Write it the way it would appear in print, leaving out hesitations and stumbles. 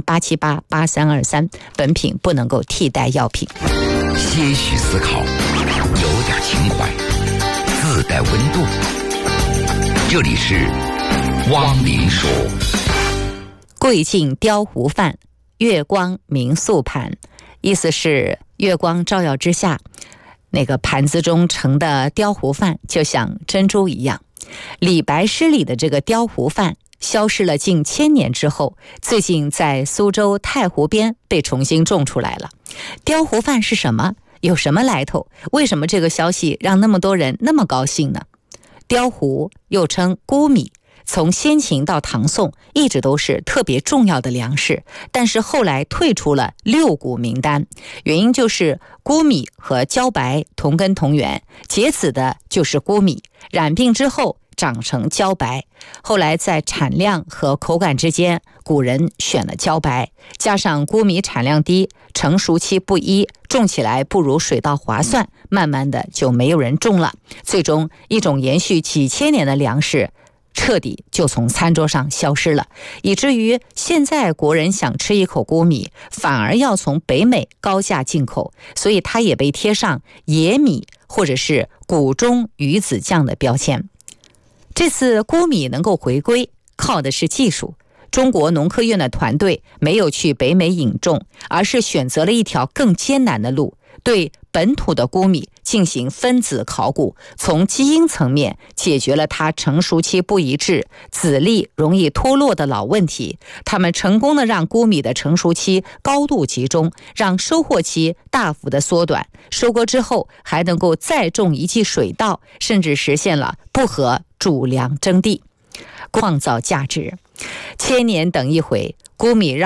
08788323，本品不能够替代药品。 些许思考，有点情怀，自带温度。这里是汪林说。 桂尽雕壶饭，月光明素盘，意思是月光照耀之下，那个盘子中盛的雕壶饭就像珍珠一样。李白诗里的这个雕壶饭消失了近1000年之后，最近在苏州太湖边被重新种出来了。雕壶饭是什么？有什么来头？为什么这个消息让那么多人那么高兴呢？雕壶又称孤米，从先秦到唐宋一直都是特别重要的粮食，但是后来退出了6谷名单，原因就是孤米和茭白同根同源，结籽的就是孤米，染病之后长成茭白，后来在产量和口感之间，古人选了茭白，加上孤米产量低，成熟期不一，种起来不如水稻划算，慢慢的就没有人种了，最终一种延续几千年的粮食彻底就从餐桌上消失了，以至于现在国人想吃一口孤米，反而要从北美高价进口，所以它也被贴上野米或者是谷中鱼子酱的标签。这次孤米能够回归，靠的是技术。中国农科院的团队没有去北美引种，而是选择了一条更艰难的路，对本土的孤米进行分子考古，从基因层面解决了它成熟期不一致、籽粒容易脱落的老问题。他们成功的让孤米的成熟期高度集中，让收获期大幅的缩短，收割之后还能够再种一季水稻，甚至实现了不和主粮争地，创造价值。千年等一回，孤米让